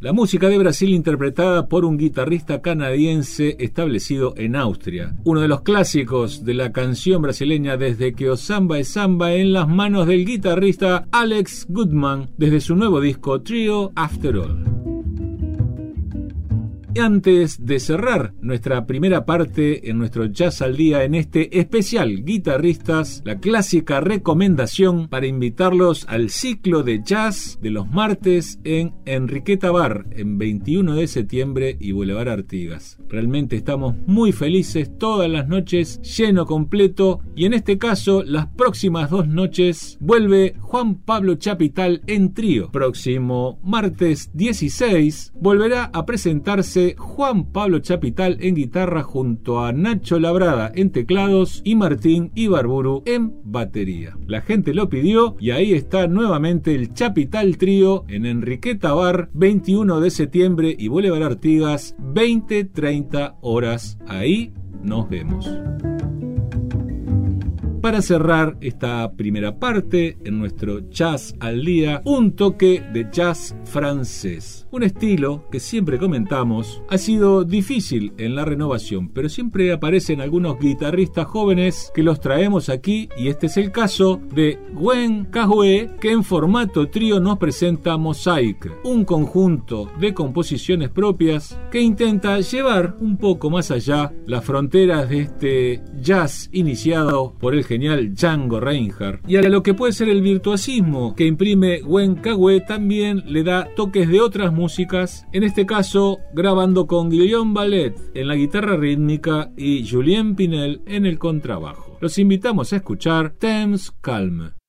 La música de Brasil interpretada por un guitarrista canadiense establecido en Austria. Uno de los clásicos de la canción brasileña desde que o samba es samba en las manos del guitarrista Alex Goodman desde su nuevo disco Trio After All. Y antes de cerrar nuestra primera parte en nuestro Jazz al Día en este especial Guitarristas, la clásica recomendación para invitarlos al ciclo de jazz de los martes en Enriqueta Bar en 21 de septiembre y Boulevard Artigas. Realmente estamos muy felices, todas las noches lleno completo, y en este caso las próximas 2 noches vuelve Juan Pablo Chapital en trío. Próximo martes 16 volverá a presentarse Juan Pablo Chapital en guitarra junto a Nacho Labrada en teclados y Martín Ibarburu en batería. La gente lo pidió y ahí está nuevamente el Chapital Trío en Enriqueta Bar, 21 de septiembre y Boulevard Artigas, 20-30 horas. Ahí nos vemos. Para cerrar esta primera parte en nuestro Jazz al Día, un toque de jazz francés. Un estilo que siempre comentamos ha sido difícil en la renovación, pero siempre aparecen algunos guitarristas jóvenes que los traemos aquí, y este es el caso de Gwen Cahoué, que en formato trío nos presenta Mosaic, un conjunto de composiciones propias que intenta llevar un poco más allá las fronteras de este jazz iniciado por el genial Django Reinhardt, y a lo que puede ser el virtuosismo que imprime Gwen Cahoué también le da toques de otras músicas, en este caso grabando con Guillaume Ballet en la guitarra rítmica y Julien Pinel en el contrabajo. Los invitamos a escuchar Thames Calm.